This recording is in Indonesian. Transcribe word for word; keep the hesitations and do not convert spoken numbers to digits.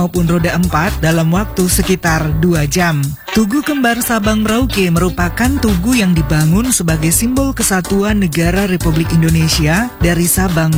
maupun roda empat dalam waktu sekitar dua jam. Tugu Kembar Sabang Merauke merupakan tugu yang dibangun sebagai simbol kesatuan negara Republik Indonesia dari Sabang